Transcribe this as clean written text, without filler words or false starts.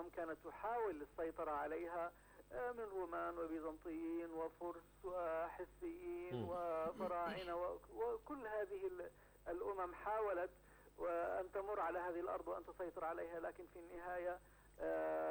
الأمم كانت تحاول السيطرة عليها من رومان وبيزنطيين وفرس وحسيين وفراعنة، وكل هذه الأمم حاولت أن تمر على هذه الأرض وأن تسيطر عليها، لكن في النهاية